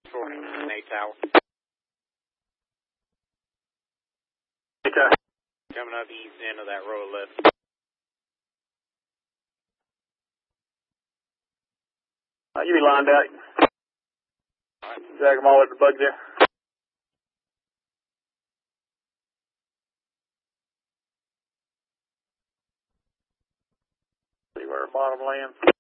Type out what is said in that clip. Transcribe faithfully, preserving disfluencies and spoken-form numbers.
forty-nine, eight tower. Okay. Coming up the east end of that road left. Uh, you be lined out. Alright. Drag them all over the bug there. See where our bottom lands.